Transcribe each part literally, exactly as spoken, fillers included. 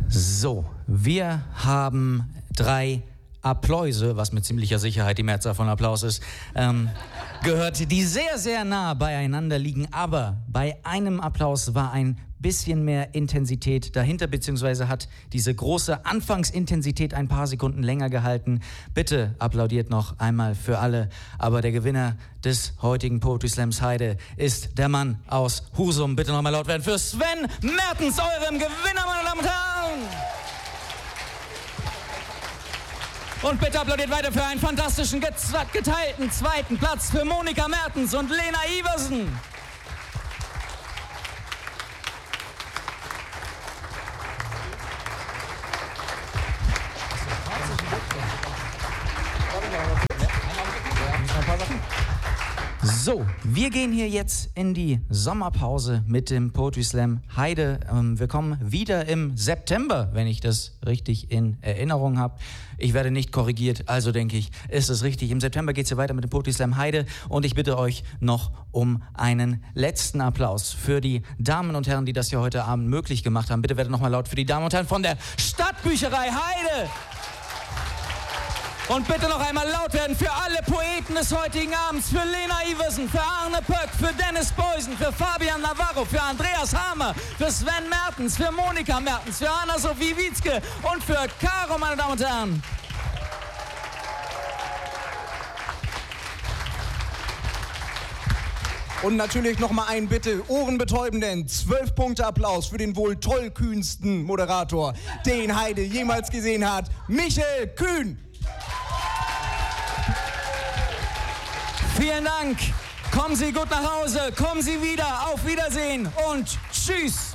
So, wir haben drei Appläuse, was mit ziemlicher Sicherheit die Mehrzahl von Applaus ist, ähm, gehört, die sehr, sehr nah beieinander liegen. Aber bei einem Applaus war ein bisschen mehr Intensität dahinter, beziehungsweise hat diese große Anfangsintensität ein paar Sekunden länger gehalten. Bitte applaudiert noch einmal für alle. Aber der Gewinner des heutigen Poetry Slams Heide ist der Mann aus Husum. Bitte noch mal laut werden für Sven Mertens, eurem Gewinner, meine Damen und Herren. Und bitte applaudiert weiter für einen fantastischen geteilten zweiten Platz für Monika Mertens und Lena Iversen. So, wir gehen hier jetzt in die Sommerpause mit dem Poetry Slam Heide. Ähm, wir kommen wieder im September, wenn ich das richtig in Erinnerung habe. Ich werde nicht korrigiert, also denke ich, ist es richtig. Im September geht es hier weiter mit dem Poetry Slam Heide und ich bitte euch noch um einen letzten Applaus für die Damen und Herren, die das hier heute Abend möglich gemacht haben. Bitte werdet nochmal laut für die Damen und Herren von der Stadtbücherei Heide. Und bitte noch einmal laut werden für alle Poeten des heutigen Abends, für Lena Iversen, für Arne Pöck, für Dennis Beusen, für Fabian Navarro, für Andreas Hamer, für Sven Mertens, für Monika Mertens, für Anna-Sophie Wietzke und für Caro, meine Damen und Herren. Und natürlich nochmal einen bitte ohrenbetäubenden zwölf Punkte Applaus für den wohl tollkühnsten Moderator, den Heide jemals gesehen hat, Michael Kühn. Vielen Dank. Kommen Sie gut nach Hause. Kommen Sie wieder. Auf Wiedersehen und tschüss.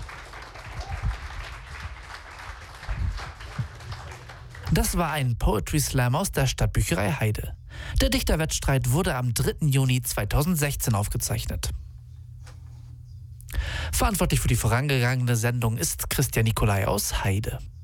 Das war ein Poetry Slam aus der Stadtbücherei Heide. Der Dichterwettstreit wurde am dritten Juni zweitausendsechzehn aufgezeichnet. Verantwortlich für die vorangegangene Sendung ist Christian Nicolai aus Heide.